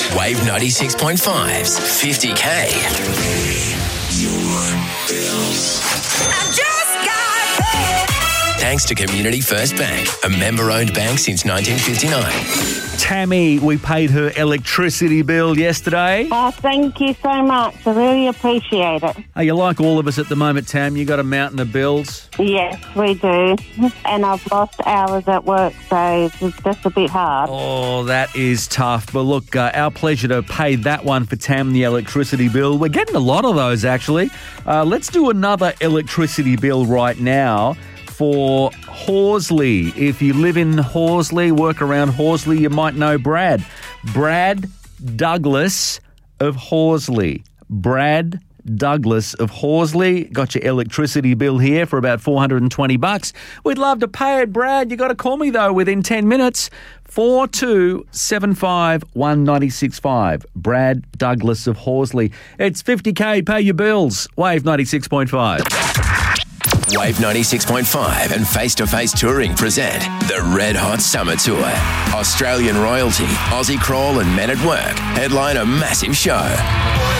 Wave 96.5's 50K. Thanks to Community First Bank, a member-owned bank since 1959. Tammy, we paid her electricity bill yesterday. Oh, thank you so much. I really appreciate it. Are you like all of us at the moment, Tam? You got a mountain of bills? Yes, we do. And I've lost hours at work, so it's just a bit hard. Oh, that is tough. But look, our pleasure to pay that one for Tam, the electricity bill. We're getting a lot of those, actually. Let's do another electricity bill right now for Horsley. If you live in Horsley, work around Horsley, you might know Brad. Brad Douglas of Horsley. Brad Douglas of Horsley. Got your electricity bill here for about $420. We'd love to pay it, Brad. You got to call me, though, within 10 minutes. 4275 1965. Brad Douglas of Horsley. It's 50K. Pay your bills. Wave 96.5. Wave 96.5 and Face to Face Touring present the Red Hot Summer Tour. Australian royalty, Aussie Crawl and Men at Work headline a massive show.